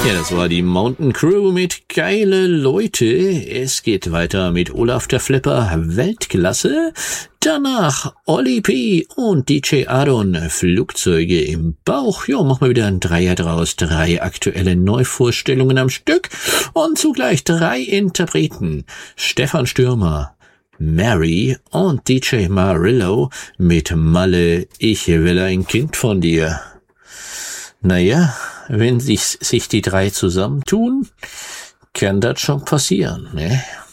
Ja, das war die Mountain Crew mit Geile Leute. Es geht weiter mit Olaf der Flipper, Weltklasse. Danach Olli P. und DJ Aaron, Flugzeuge im Bauch. Ja, machen wir wieder ein Dreier draus. 3 aktuelle Neuvorstellungen am Stück und zugleich 3 Interpreten. Stefan Stürmer, Mary und DJ Marillo mit Malle, ich will ein Kind von dir. Naja, wenn sich die 3 zusammentun, kann das schon passieren, ne?